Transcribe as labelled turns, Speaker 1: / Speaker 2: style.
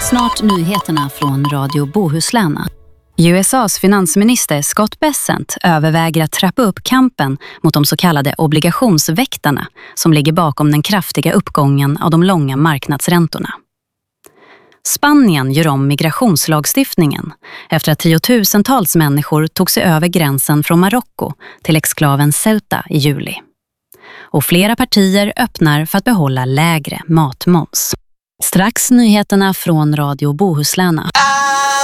Speaker 1: Snart nyheterna från Radio Bohuslän. USAs finansminister Scott Bessent överväger att trappa upp kampen mot de så kallade obligationsväktarna som ligger bakom den kraftiga uppgången av de långa marknadsräntorna. Spanien gör om migrationslagstiftningen efter att tiotusentals människor tog sig över gränsen från Marocko till exklaven Ceuta i juli. Och flera partier öppnar för att behålla lägre matmoms. Strax nyheterna från Radio Bohuslän.